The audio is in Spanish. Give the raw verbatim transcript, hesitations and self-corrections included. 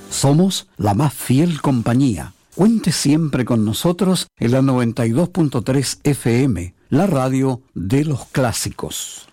Somos la más fiel compañía. Cuente siempre con nosotros en la noventa y dos punto tres F M, la radio de los clásicos.